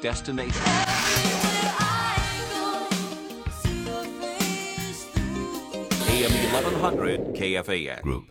destination. AM 1100 KFAN Group.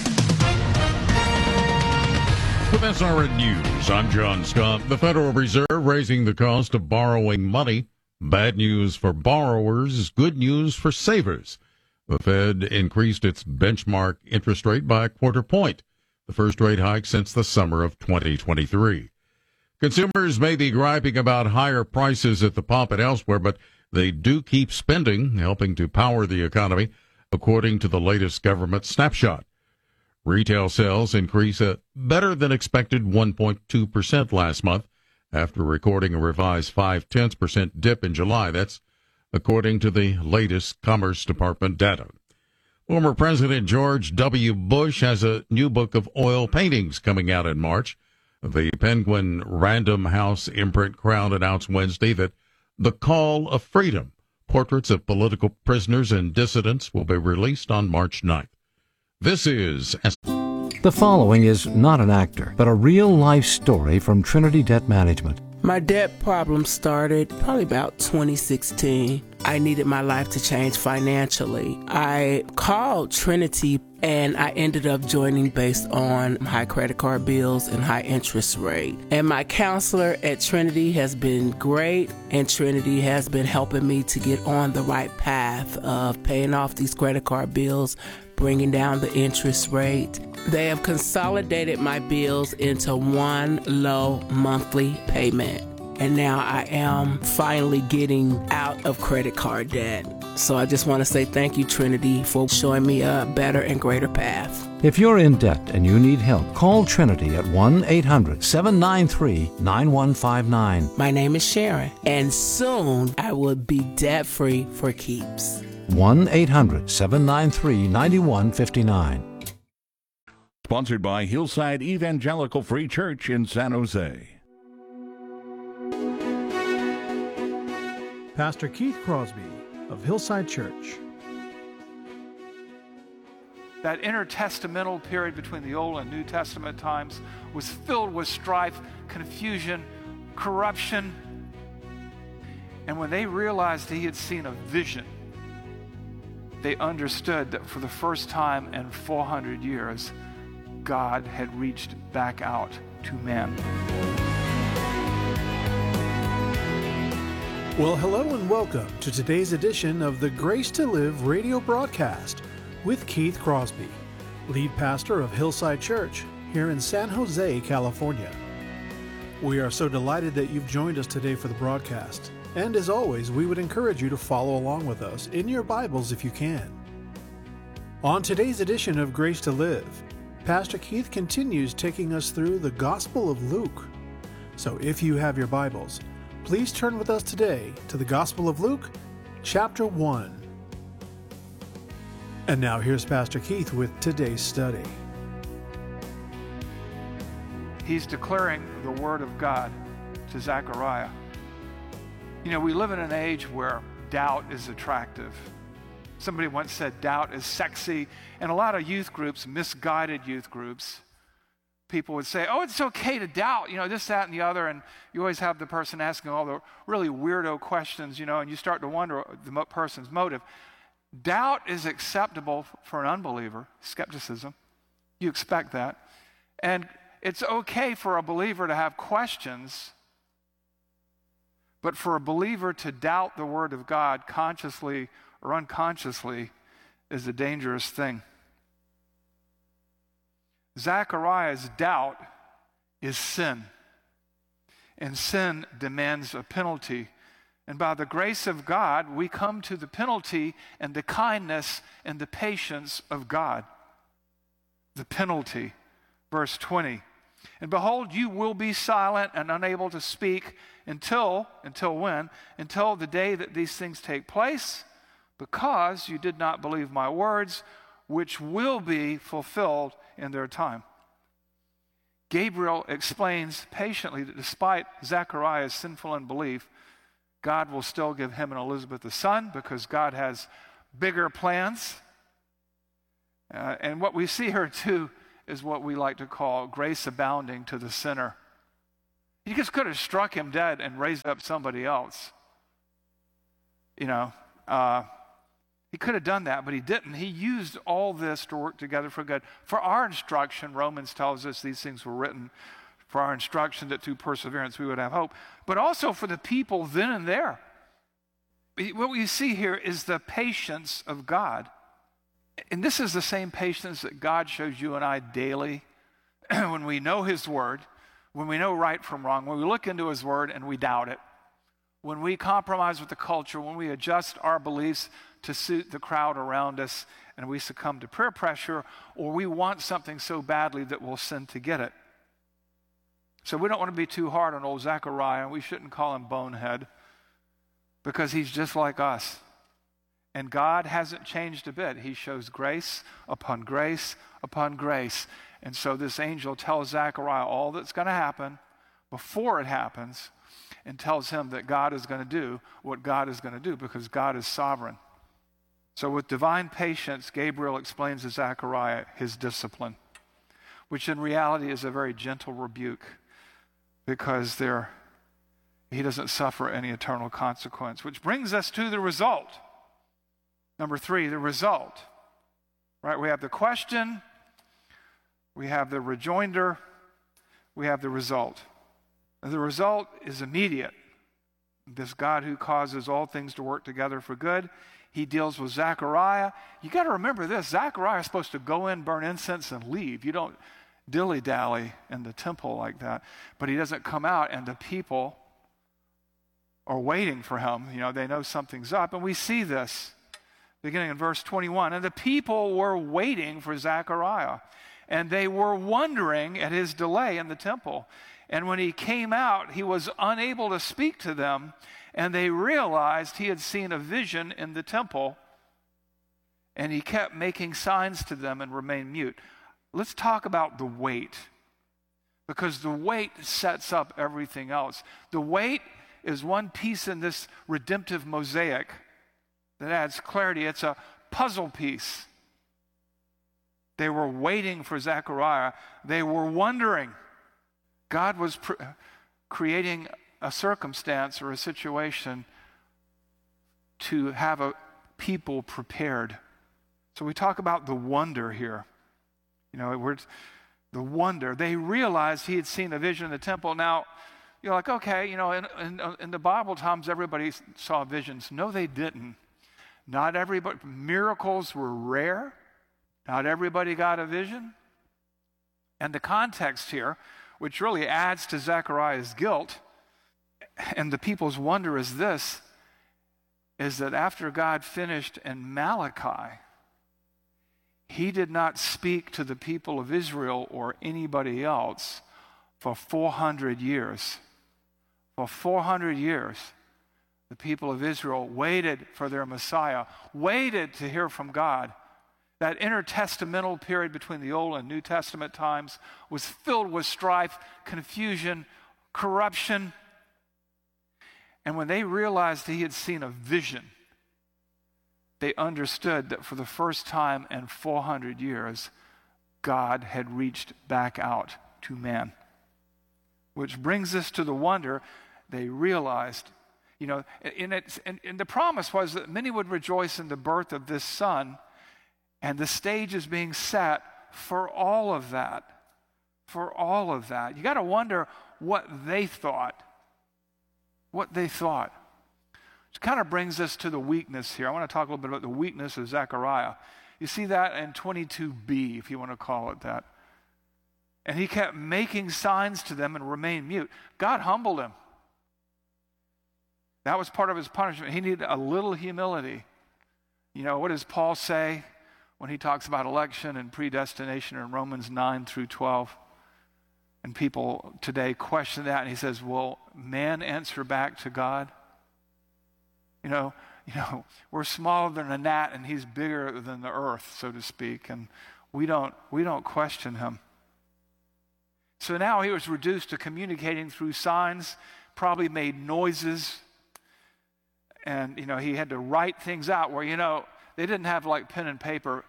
With SRN News, I'm John Scott. The Federal Reserve raising the cost of borrowing money. Bad news for borrowers, good news for savers. The Fed increased its benchmark interest rate by a quarter point, the first rate hike since the summer of 2023. Consumers may be griping about higher prices at the pump and elsewhere, but they do keep spending, helping to power the economy, according to the latest government snapshot. Retail sales increased a better than expected 1.2% last month after recording a revised 0.5% dip in July. That's according to the latest Commerce Department data. Former President George W. Bush has a new book of oil paintings coming out in March. The Penguin Random House imprint Crown announced Wednesday that The Call of Freedom, portraits of political prisoners and dissidents, will be released on March 9th. This is... The following is not an actor, but a real-life story from Trinity Debt Management. My debt problem started probably about 2016. I needed my life to change financially. I called Trinity and I ended up joining based on high credit card bills and high interest rate. And my counselor at Trinity has been great, and Trinity has been helping me to get on the right path of paying off these credit card bills, bringing down the interest rate. They have consolidated my bills into one low monthly payment. And now I am finally getting out of credit card debt. So I just want to say thank you, Trinity, for showing me a better and greater path. If you're in debt and you need help, call Trinity at 1-800-793-9159. My name is Sharon, and soon I will be debt-free for keeps. 1-800-793-9159. Sponsored by Hillside Evangelical Free Church in San Jose. Pastor Keith Crosby of Hillside Church. That intertestamental period between the Old and New Testament times was filled with strife, confusion, corruption. And when they realized he had seen a vision, they understood that for the first time in 400 years, God had reached back out to man. Well, hello and welcome to today's edition of the Grace to Live radio broadcast with Keith Crosby, lead pastor of Hillside Church here in San Jose, California. We are so delighted that you've joined us today for the broadcast. And as always, we would encourage you to follow along with us in your Bibles if you can. On today's edition of Grace to Live, Pastor Keith continues taking us through the Gospel of Luke. So if you have your Bibles, please turn with us today to the Gospel of Luke, chapter 1. And now here's Pastor Keith with today's study. He's declaring the Word of God to Zechariah. You know, we live in an age where doubt is attractive. Somebody once said doubt is sexy. And a lot of youth groups, misguided youth groups, people would say, oh, it's okay to doubt, you know, this, that, and the other. And you always have the person asking all the really weirdo questions, you know, and you start to wonder the person's motive. Doubt is acceptable for an unbeliever, skepticism. You expect that. And it's okay for a believer to have questions, but for a believer to doubt the Word of God consciously or unconsciously is a dangerous thing. Zechariah's doubt is sin, and sin demands a penalty. And by the grace of God, we come to the penalty and the kindness and the patience of God. The penalty, verse 20. And behold, you will be silent and unable to speak until when? Until the day that these things take place, because you did not believe my words, which will be fulfilled in their time. Gabriel explains patiently that despite Zechariah's sinful unbelief, God will still give him and Elizabeth a son because God has bigger plans. And what we see here too is what we like to call grace abounding to the sinner. He just could have struck him dead and raised up somebody else. He could have done that, but he didn't. He used all this to work together for good. For our instruction, Romans tells us these things were written for our instruction, that through perseverance we would have hope, but also for the people then and there. What we see here is the patience of God. And this is the same patience that God shows you and I daily when we know his word, when we know right from wrong, when we look into his word and we doubt it, when we compromise with the culture, when we adjust our beliefs to suit the crowd around us and we succumb to peer pressure, or we want something so badly that we'll sin to get it. So we don't want to be too hard on old Zechariah, and we shouldn't call him bonehead, because he's just like us. And God hasn't changed a bit. He shows grace upon grace upon grace. And so this angel tells Zechariah all that's going to happen before it happens, and tells him that God is going to do what God is going to do, because God is sovereign. So with divine patience, Gabriel explains to Zechariah his discipline, which in reality is a very gentle rebuke, because he doesn't suffer any eternal consequence. Which brings us to the result. Number 3, the result. Right? We have the question, we have the rejoinder, we have the result. And the result is immediate. This God who causes all things to work together for good, he deals with Zechariah. You got to remember this, Zechariah is supposed to go in, burn incense, and leave. You don't dilly-dally in the temple like that. But he doesn't come out, and the people are waiting for him. They know something's up. And we see this beginning in verse 21. And the people were waiting for Zechariah, and they were wondering at his delay in the temple. And when he came out, he was unable to speak to them, and they realized he had seen a vision in the temple, and he kept making signs to them and remained mute. Let's talk about the wait, because the wait sets up everything else. The wait is one piece in this redemptive mosaic that adds clarity. It's a puzzle piece. They were waiting for Zechariah. They were wondering. God was creating a circumstance or a situation to have a people prepared. So we talk about the wonder here. The wonder. They realized he had seen a vision in the temple. Now, you're like, okay, in the Bible times, everybody saw visions. No, they didn't. Not everybody. Miracles were rare. Not everybody got a vision. And the context here, which really adds to Zechariah's guilt and the people's wonder, is this, is that after God finished in Malachi, he did not speak to the people of Israel or anybody else for 400 years. For 400 years, the people of Israel waited for their Messiah, waited to hear from God. That intertestamental period between the Old and New Testament times was filled with strife, confusion, corruption. And when they realized he had seen a vision, they understood that for the first time in 400 years, God had reached back out to man. Which brings us to the wonder. They realized, and the promise was that many would rejoice in the birth of this son, and the stage is being set for all of that. For all of that. You got to wonder what they thought. What they thought. Which kind of brings us to the weakness here. I want to talk a little bit about the weakness of Zechariah. You see that in 22b, if you want to call it that. And he kept making signs to them and remained mute. God humbled him. That was part of his punishment. He needed a little humility. What does Paul say when he talks about election and predestination in Romans 9 through 12? And people today question that, and he says, will man answer back to God? We're smaller than a gnat, and he's bigger than the earth, so to speak, and we don't question him. So now he was reduced to communicating through signs, probably made noises, and he had to write things out where they didn't have like pen and paper.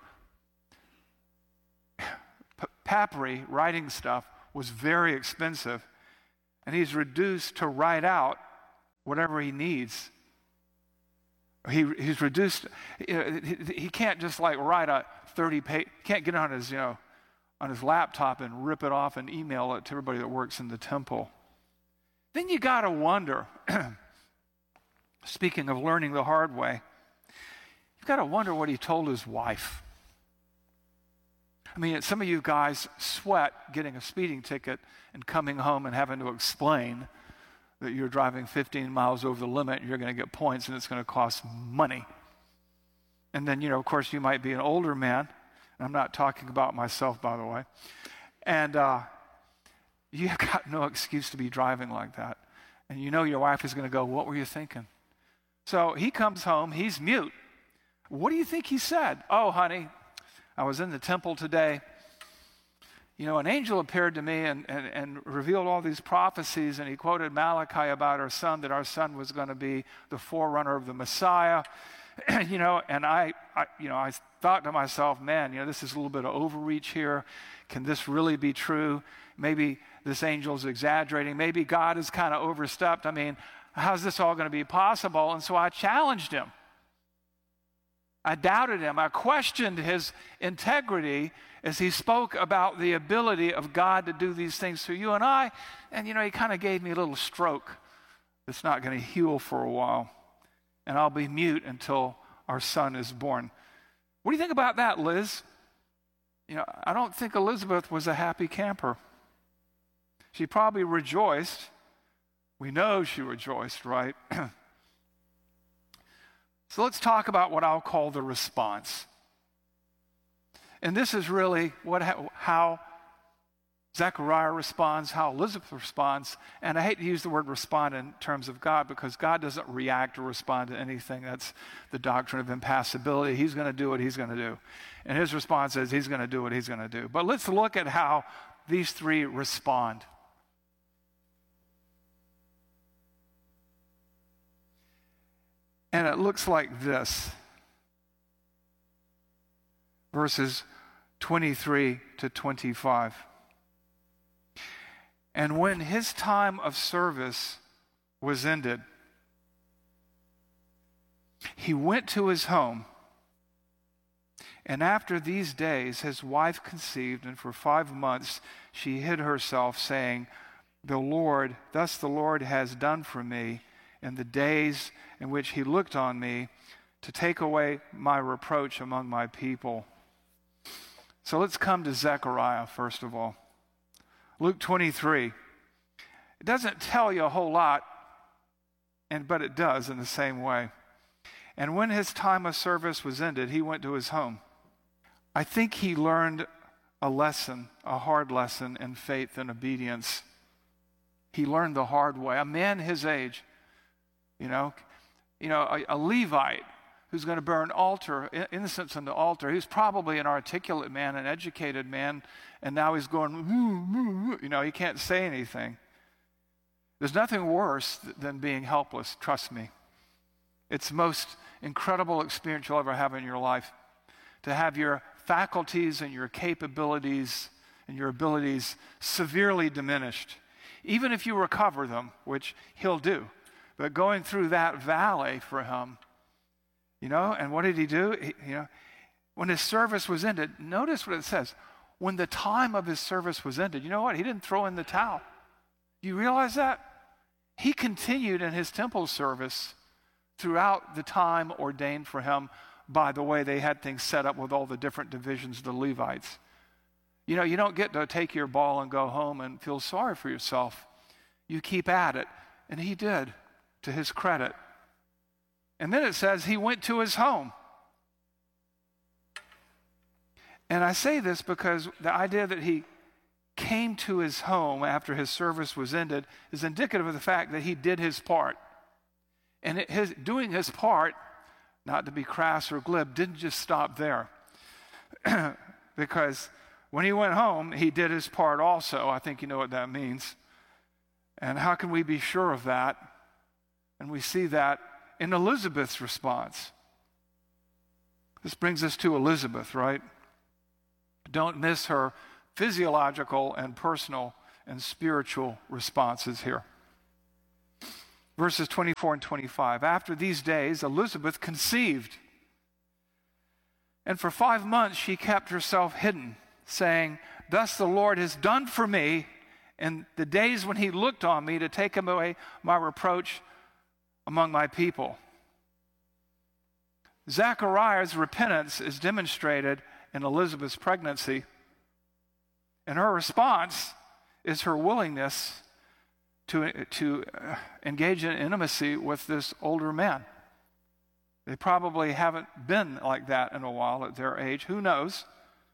Papyri, writing stuff, was very expensive. and he's reduced to write out whatever he needs. He's reduced, he can't just like write a 30-page, can't get on his, on his laptop and rip it off and email it to everybody that works in the temple. Then you got to wonder, speaking of learning the hard way, you've got to wonder what he told his wife. I mean, some of you guys sweat getting a speeding ticket and coming home and having to explain that you're driving 15 miles over the limit and you're going to get points and it's going to cost money. And then, of course, you might be an older man. I'm not talking about myself, by the way. And you've got no excuse to be driving like that. And your wife is going to go, what were you thinking? So he comes home, he's mute. What do you think he said? Oh, honey, I was in the temple today. An angel appeared to me and revealed all these prophecies, and he quoted Malachi about our son, that our son was going to be the forerunner of the Messiah. And I thought to myself, man, this is a little bit of overreach here. Can this really be true? Maybe this angel's exaggerating. Maybe God has kind of overstepped. I mean, how's this all going to be possible? And so I challenged him. I doubted him. I questioned his integrity as he spoke about the ability of God to do these things through you and I. And, he kind of gave me a little stroke that's not going to heal for a while. And I'll be mute until our son is born. What do you think about that, Liz? I don't think Elizabeth was a happy camper. She probably rejoiced. We know she rejoiced, right? So let's talk about what I'll call the response. And this is really how Zechariah responds, how Elizabeth responds. And I hate to use the word respond in terms of God, because God doesn't react or respond to anything. That's the doctrine of impassibility. He's going to do what he's going to do. And his response is he's going to do what he's going to do. But let's look at how these three respond. And it looks like this. Verses 23 to 25. And when his time of service was ended, he went to his home. And after these days, his wife conceived, and for 5 months she hid herself, saying, Thus the Lord has done for me in the days in which he looked on me to take away my reproach among my people. So let's come to Zechariah, first of all. Luke 23. It doesn't tell you a whole lot, but it does in the same way. And when his time of service was ended, he went to his home. I think he learned a lesson, a hard lesson in faith and obedience. He learned the hard way. A man his age, a Levite who's going to burn incense on the altar. He's probably an articulate man, an educated man, and now he's going, he can't say anything. There's nothing worse than being helpless, trust me. It's the most incredible experience you'll ever have in your life, to have your faculties and your capabilities and your abilities severely diminished. Even if you recover them, which he'll do. But going through that valley for him, and what did he do? When his service was ended, notice what it says. When the time of his service was ended, you know what? He didn't throw in the towel. You realize that? He continued in his temple service throughout the time ordained for him by the way they had things set up with all the different divisions of the Levites. You don't get to take your ball and go home and feel sorry for yourself. You keep at it. And he did, to his credit. And then it says he went to his home. And I say this because the idea that he came to his home after his service was ended is indicative of the fact that he did his part. And doing his part, not to be crass or glib, didn't just stop there. Because when he went home, he did his part also. I think you know what that means. And how can we be sure of that? And we see that in Elizabeth's response. This brings us to Elizabeth, right? Don't miss her physiological and personal and spiritual responses here. Verses 24 and 25. After these days, Elizabeth conceived. And for 5 months she kept herself hidden, saying, "Thus the Lord has done for me in the days when he looked on me to take away my reproach among my people." Zechariah's repentance is demonstrated in Elizabeth's pregnancy, and her response is her willingness to engage in intimacy with this older man. They probably haven't been like that in a while at their age. Who knows?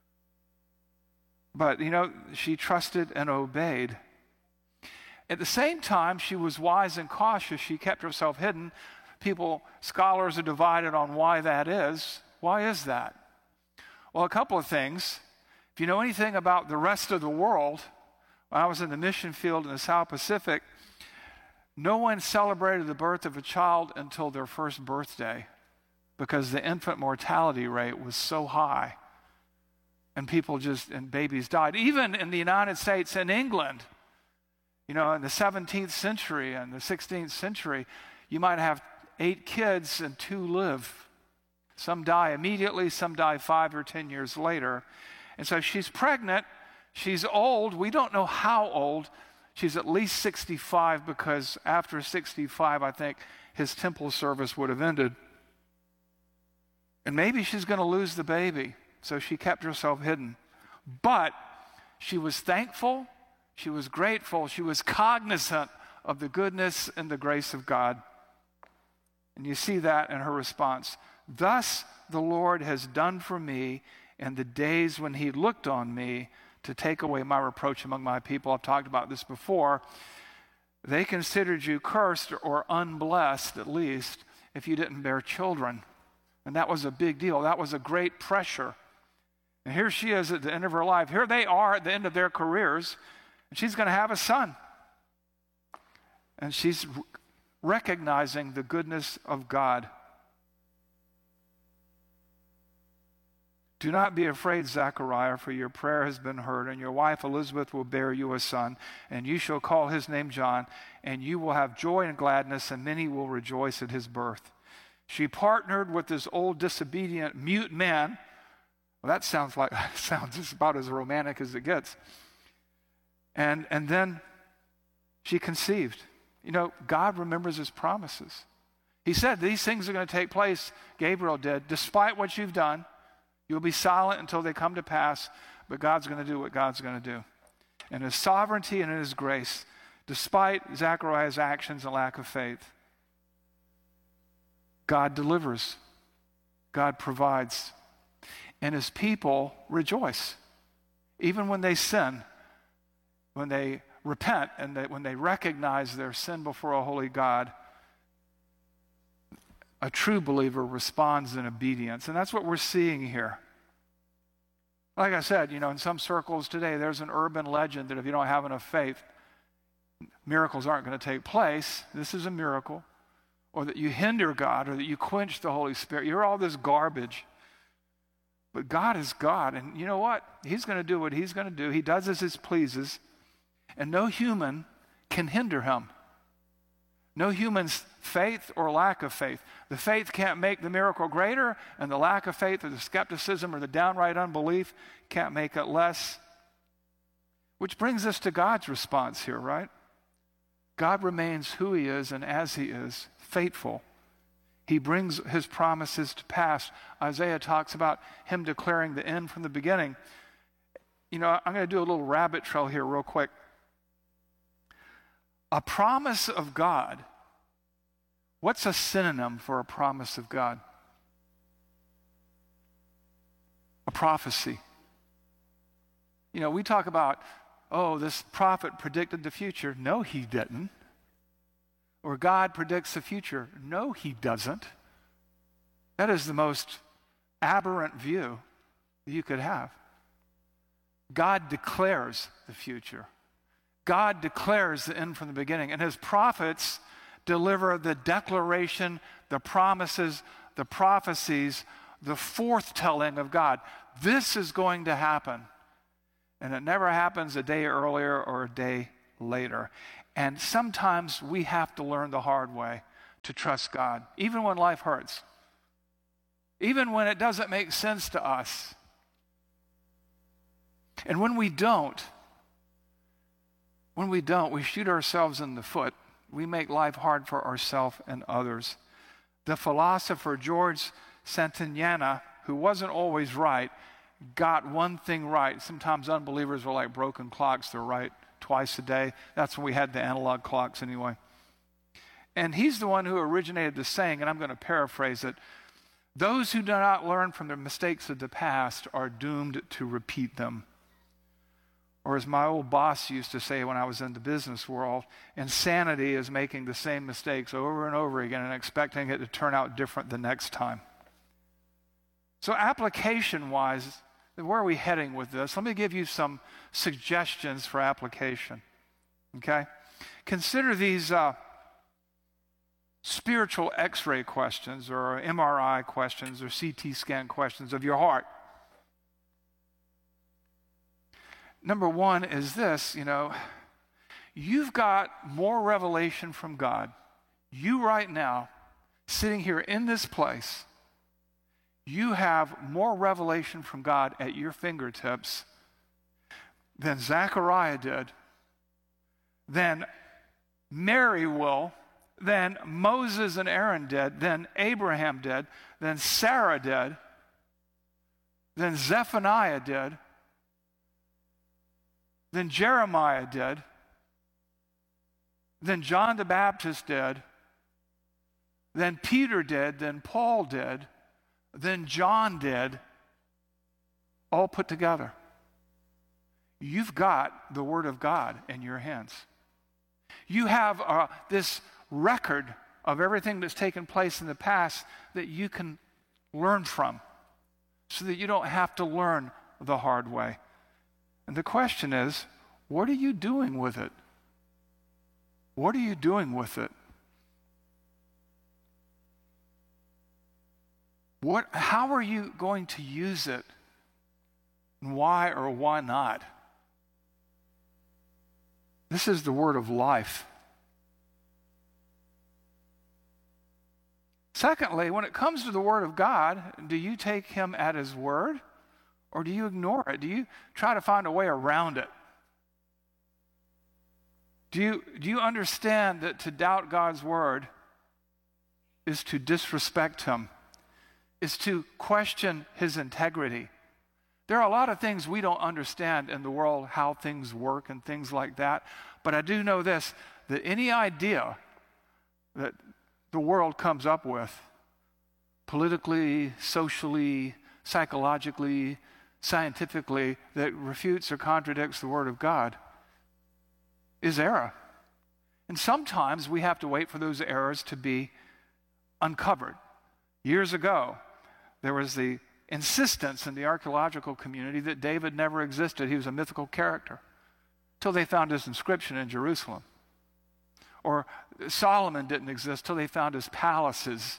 But, she trusted and obeyed. At the same time, she was wise and cautious. She kept herself hidden. Scholars are divided on why that is. Why is that? Well, a couple of things. If you know anything about the rest of the world, when I was in the mission field in the South Pacific, no one celebrated the birth of a child until their first birthday because the infant mortality rate was so high. And babies died. Even in the United States and England, in the 17th century and the 16th century, you might have 8 kids and 2 live. Some die immediately, some die 5 or 10 years later. And so she's pregnant, she's old, we don't know how old. She's at least 65 because after 65, I think his temple service would have ended. And maybe she's going to lose the baby. So she kept herself hidden. But she was thankful, she was grateful, she was cognizant of the goodness and the grace of God. And you see that in her response. "Thus the Lord has done for me in the days when he looked on me to take away my reproach among my people." I've talked about this before. They considered you cursed or unblessed, at least, if you didn't bear children. And that was a big deal. That was a great pressure. And here she is at the end of her life. Here they are at the end of their careers, and she's going to have a son. And she's recognizing the goodness of God. "Do not be afraid, Zechariah, for your prayer has been heard, and your wife Elizabeth will bear you a son, and you shall call his name John, and you will have joy and gladness, and many will rejoice at his birth." She partnered with this old, disobedient, mute man. Well, that sounds just about as romantic as it gets. And then she conceived. God remembers his promises. He said these things are going to take place, Gabriel did, despite what you've done. You'll be silent until they come to pass, but God's going to do what God's going to do. In his sovereignty and in his grace, despite Zechariah's actions and lack of faith, God delivers. God provides. And his people rejoice. Even when they sin, when they repent, and when they recognize their sin before a holy God, a true believer responds in obedience. And that's what we're seeing here. Like I said, in some circles today, there's an urban legend that if you don't have enough faith, miracles aren't going to take place. This is a miracle. Or that you hinder God, or that you quench the Holy Spirit. You're all this garbage. But God is God, and you know what? He's going to do what he's going to do. He does as he pleases, and no human can hinder him. No human's faith or lack of faith. The faith can't make the miracle greater, and the lack of faith or the skepticism or the downright unbelief can't make it less. Which brings us to God's response here, right? God remains who he is and as he is, faithful. He brings his promises to pass. Isaiah talks about him declaring the end from the beginning. I'm going to do a little rabbit trail here real quick. A promise of God. What's a synonym for a promise of God? A prophecy. We talk about, this prophet predicted the future. No, he didn't. Or God predicts the future. No, he doesn't. That is the most aberrant view that you could have. God declares the future. God declares the end from the beginning. And his prophets deliver the declaration, the promises, the prophecies, the forthtelling of God. This is going to happen. And it never happens a day earlier or a day later. And sometimes we have to learn the hard way to trust God, even when life hurts, even when it doesn't make sense to us. And when we don't, we shoot ourselves in the foot. We make life hard for ourselves and others. The philosopher George Santayana, who wasn't always right, got one thing right. Sometimes unbelievers are like broken clocks. They're right twice a day. That's when we had the analog clocks anyway. And he's the one who originated the saying, and I'm going to paraphrase it, those who do not learn from the mistakes of the past are doomed to repeat them. Or as my old boss used to say when I was in the business world, insanity is making the same mistakes over and over again and expecting it to turn out different the next time. So application-wise, where are we heading with this? Let me give you some suggestions for application, okay? Consider these spiritual x-ray questions or MRI questions or CT scan questions of your heart. Number one is this, you've got more revelation from God. You right now, sitting here in this place, you have more revelation from God at your fingertips than Zechariah did, than Mary will, than Moses and Aaron did, than Abraham did, than Sarah did, than Zephaniah did, than Jeremiah did, than John the Baptist did, than Peter did, than Paul did, than John did, all put together. You've got the Word of God in your hands. You have this record of everything that's taken place in the past that you can learn from so that you don't have to learn the hard way. And the question is, what are you doing with it? What are you doing with it? How are you going to use it? And why or why not? This is the word of life. Secondly, when it comes to the word of God, do you take him at his word or do you ignore it? Do you try to find a way around it? Do you understand that to doubt God's word is to disrespect him, is to question his integrity? There are a lot of things we don't understand in the world, how things work and things like that. But I do know this, that any idea that the world comes up with, politically, socially, psychologically, scientifically, that refutes or contradicts the Word of God, is error. And sometimes we have to wait for those errors to be uncovered. Years ago, there was the insistence in the archaeological community that David never existed. He was a mythical character till they found his inscription in Jerusalem. Or Solomon didn't exist till they found his palaces.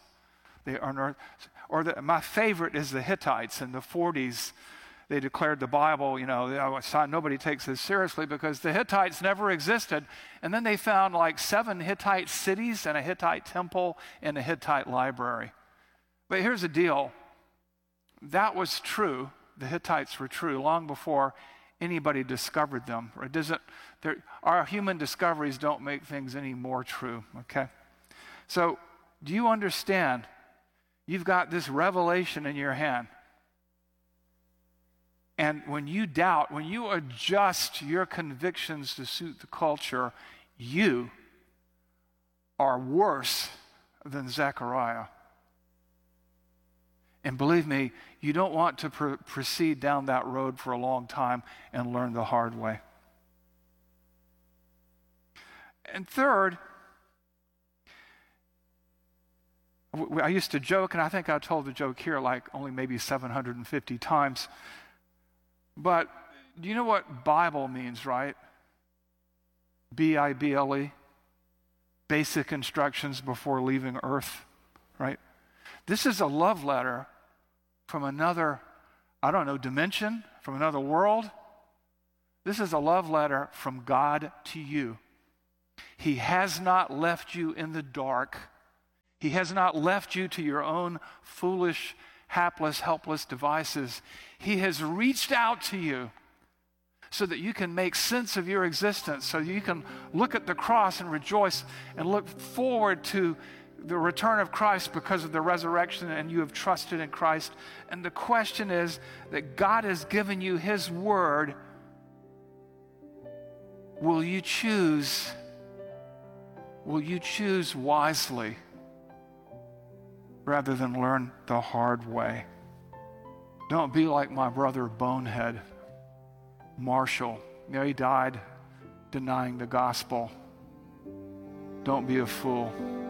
My favorite is the Hittites in the 40s. They declared the Bible, nobody takes this seriously because the Hittites never existed. And then they found like 7 Hittite cities and a Hittite temple and a Hittite library. But here's the deal. That was true. The Hittites were true long before anybody discovered them. Our human discoveries don't make things any more true, okay? So, do you understand? You've got this revelation in your hand. And when you doubt, when you adjust your convictions to suit the culture, you are worse than Zechariah. And believe me, you don't want to proceed down that road for a long time and learn the hard way. And third, I used to joke, and I think I told the joke here like only maybe 750 times. But do you know what Bible means, right? B-I-B-L-E. Basic instructions before leaving earth, right? This is a love letter from another, dimension, from another world, This is a love letter from God to you. He has not left you in the dark. He has not left you to your own foolish, hapless, helpless devices. He has reached out to you so that you can make sense of your existence, so you can look at the cross and rejoice and look forward to the return of Christ because of the resurrection, and you have trusted in Christ. And the question is that God has given you His word. Will you choose? Will you choose wisely rather than learn the hard way? Don't be like my brother Bonehead Marshall. You know, he died denying the gospel. Don't be a fool.